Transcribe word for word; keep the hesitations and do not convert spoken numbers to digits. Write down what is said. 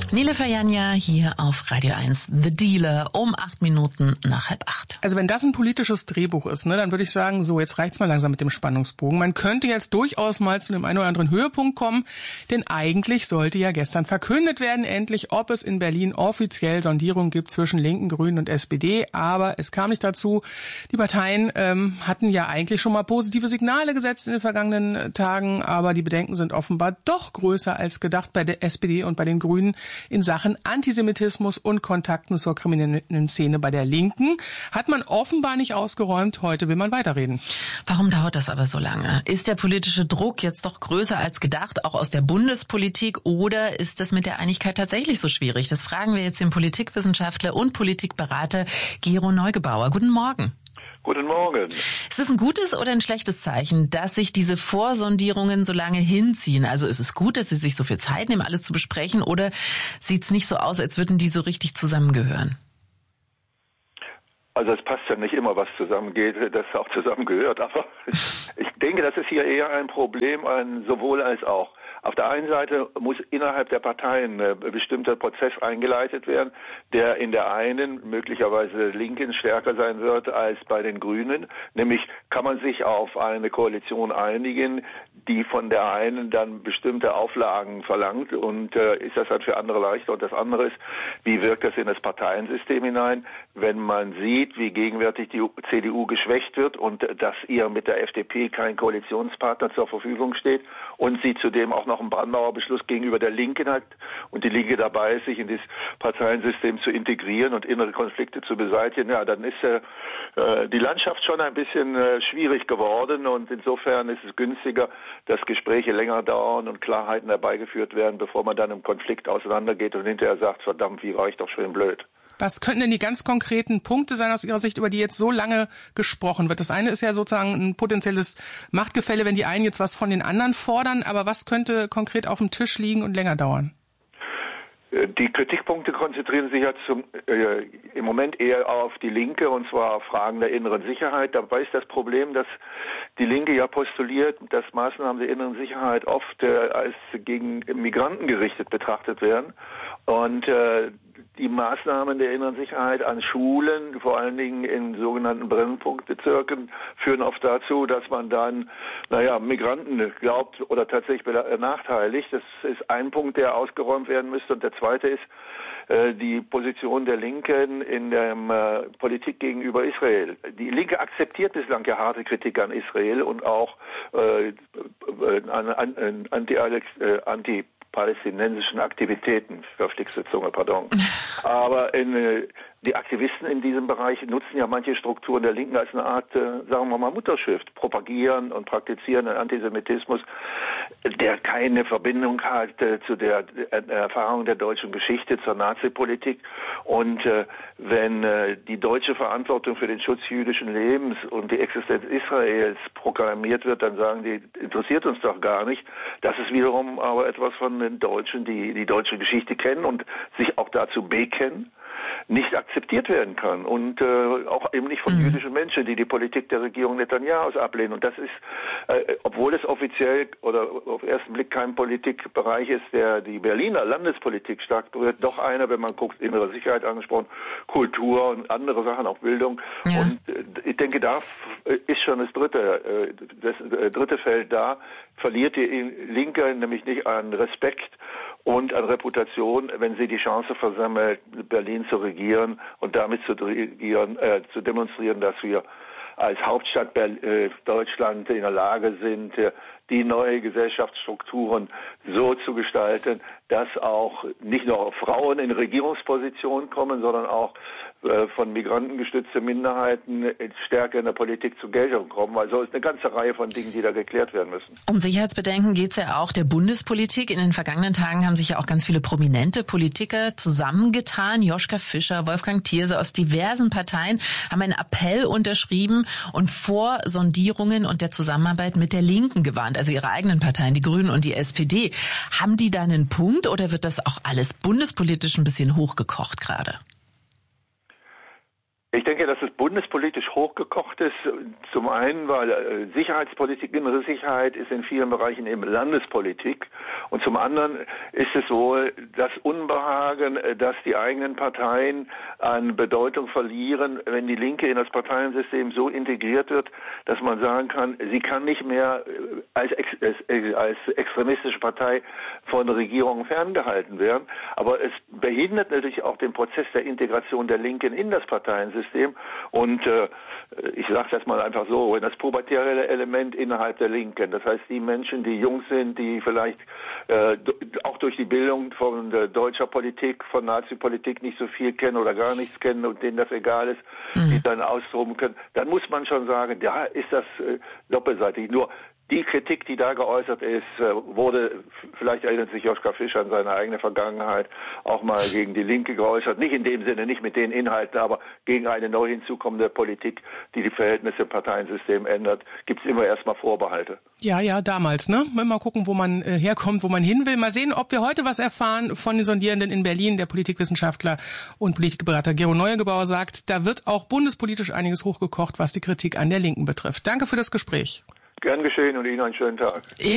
Nele Fajanja hier auf Radio eins, The Dealer, um acht Minuten nach halb acht. Also wenn das ein politisches Drehbuch ist, ne, dann würde ich sagen, so, jetzt reicht's mal langsam mit dem Spannungsbogen. Man könnte jetzt durchaus mal zu dem einen oder anderen Höhepunkt kommen, denn eigentlich sollte ja gestern verkündet werden, endlich, ob es in Berlin offiziell Sondierungen gibt zwischen Linken, Grünen und S P D, aber es kam nicht dazu. Die Parteien ähm, hatten ja eigentlich schon mal positive Signale gesetzt in den vergangenen Tagen, aber die Bedenken sind offenbar doch größer als gedacht bei der S P D und bei den Grünen in Sachen Antisemitismus und Kontakten zur kriminellen Szene bei der Linken. Hat man offenbar nicht ausgeräumt. Heute will man weiterreden. Warum dauert das aber so lange? Ist der politische Druck jetzt doch größer als gedacht, auch aus der Bundespolitik, oder ist das mit der Einigkeit tatsächlich so schwierig? Das fragen wir jetzt den Politikwissenschaftler und Politikberater Gero Neugebauer. Guten Morgen. Guten Morgen. Ist es ein gutes oder ein schlechtes Zeichen, dass sich diese Vorsondierungen so lange hinziehen? Also ist es gut, dass Sie sich so viel Zeit nehmen, alles zu besprechen, oder sieht es nicht so aus, als würden die so richtig zusammengehören? Also es passt ja nicht immer, was zusammengeht, das auch zusammengehört. Aber ich denke, das ist hier eher ein Problem, ein sowohl als auch. Auf der einen Seite muss innerhalb der Parteien ein bestimmter Prozess eingeleitet werden, der in der einen, möglicherweise Linken, stärker sein wird als bei den Grünen. Nämlich kann man sich auf eine Koalition einigen, die von der einen dann bestimmte Auflagen verlangt, und äh, ist das dann für andere leichter? Und das andere ist, wie wirkt das in das Parteiensystem hinein, wenn man sieht, wie gegenwärtig die C D U geschwächt wird und äh, dass ihr mit der F D P kein Koalitionspartner zur Verfügung steht und sie zudem auch noch einen Brandmauer Beschluss gegenüber der Linken hat und die Linke dabei ist, sich in das Parteiensystem zu integrieren und innere Konflikte zu beseitigen, ja, dann ist äh, die Landschaft schon ein bisschen äh, schwierig geworden, und insofern ist es günstiger, dass Gespräche länger dauern und Klarheiten herbeigeführt werden, bevor man dann im Konflikt auseinandergeht und hinterher sagt, verdammt, wie war ich doch schön blöd. Was könnten denn die ganz konkreten Punkte sein aus Ihrer Sicht, über die jetzt so lange gesprochen wird? Das eine ist ja sozusagen ein potenzielles Machtgefälle, wenn die einen jetzt was von den anderen fordern, aber was könnte konkret auf dem Tisch liegen und länger dauern? Die Kritikpunkte konzentrieren sich ja zum, äh, im Moment eher auf die Linke, und zwar auf Fragen der inneren Sicherheit. Dabei ist das Problem, dass die Linke ja postuliert, dass Maßnahmen der inneren Sicherheit oft äh, als gegen Migranten gerichtet betrachtet werden. Und äh, die Maßnahmen der inneren Sicherheit an Schulen, vor allen Dingen in sogenannten Brennpunktbezirken, führen oft dazu, dass man dann, naja, Migranten glaubt oder tatsächlich benachteiligt. Das ist ein Punkt, der ausgeräumt werden müsste. Und der zweite ist äh, die Position der Linken in der äh, Politik gegenüber Israel. Die Linke akzeptiert bislang ja harte Kritik an Israel und auch äh, an, an, an, anti, äh, anti palästinensischen Aktivitäten, verflixte Zunge, pardon. Aber in, äh, die Aktivisten in diesem Bereich nutzen ja manche Strukturen der Linken als eine Art, äh, sagen wir mal, Mutterschrift, propagieren und praktizieren einen Antisemitismus, der keine Verbindung hat äh, zu der äh, Erfahrung der deutschen Geschichte, zur Nazi-Politik. Und äh, wenn äh, die deutsche Verantwortung für den Schutz jüdischen Lebens und die Existenz Israels proklamiert wird, dann sagen die, interessiert uns doch gar nicht. Das ist wiederum aber etwas von den Deutschen, die die deutsche Geschichte kennen und sich auch dazu bekennen, nicht akzeptiert werden kann, und äh, auch eben nicht von mhm. jüdischen Menschen, die die Politik der Regierung Netanjahus ablehnen. Und das ist, äh, obwohl es offiziell oder auf den ersten Blick kein Politikbereich ist, der die Berliner Landespolitik stark berührt, doch einer, wenn man guckt, innere Sicherheit angesprochen, Kultur und andere Sachen, auch Bildung. Ja. Und äh, ich denke, da ist schon das dritte, äh, das äh, dritte Feld da, verliert die Linke nämlich nicht an Respekt und an Reputation, wenn sie die Chance versammelt, Berlin zu regieren und damit zu regieren, äh, zu demonstrieren, dass wir als Hauptstadt äh, Deutschland in der Lage sind, äh, die neue Gesellschaftsstrukturen so zu gestalten, dass auch nicht nur Frauen in Regierungspositionen kommen, sondern auch äh, von Migranten gestützte Minderheiten stärker in der Politik zur Geltung kommen. Also es ist eine ganze Reihe von Dingen, die da geklärt werden müssen. Um Sicherheitsbedenken geht es ja auch der Bundespolitik. In den vergangenen Tagen haben sich ja auch ganz viele prominente Politiker zusammengetan. Joschka Fischer, Wolfgang Thierse aus diversen Parteien haben einen Appell unterschrieben und vor Sondierungen und der Zusammenarbeit mit der Linken gewarnt. Also ihre eigenen Parteien, die Grünen und die S P D. Haben die da einen Punkt, oder wird das auch alles bundespolitisch ein bisschen hochgekocht gerade? Ich denke, dass es bundespolitisch hochgekocht ist. Zum einen, weil Sicherheitspolitik, innere Sicherheit ist in vielen Bereichen eben Landespolitik. Und zum anderen ist es wohl das Unbehagen, dass die eigenen Parteien an Bedeutung verlieren, wenn die Linke in das Parteiensystem so integriert wird, dass man sagen kann, sie kann nicht mehr als, als extremistische Partei von Regierungen ferngehalten werden. Aber es behindert natürlich auch den Prozess der Integration der Linken in das Parteiensystem. Und äh, ich sage das mal einfach so, das pubertäre Element innerhalb der Linken, das heißt die Menschen, die jung sind, die vielleicht äh, auch durch die Bildung von äh, deutscher Politik, von Nazi-Politik nicht so viel kennen oder gar nichts kennen und denen das egal ist, mhm. die dann austoben können, dann muss man schon sagen, ja, ist das äh, doppelseitig. Nur die Kritik, die da geäußert ist, wurde, vielleicht erinnert sich Joschka Fischer an seine eigene Vergangenheit, auch mal gegen die Linke geäußert. Nicht in dem Sinne, nicht mit den Inhalten, aber gegen eine neu hinzukommende Politik, die die Verhältnisse im Parteiensystem ändert, gibt es immer erstmal Vorbehalte. Ja, ja, damals, ne? Mal gucken, wo man äh, herkommt, wo man hin will. Mal sehen, ob wir heute was erfahren von den Sondierenden in Berlin. Der Politikwissenschaftler und Politikberater Gero Neugebauer sagt, da wird auch bundespolitisch einiges hochgekocht, was die Kritik an der Linken betrifft. Danke für das Gespräch. Gern geschehen und Ihnen einen schönen Tag.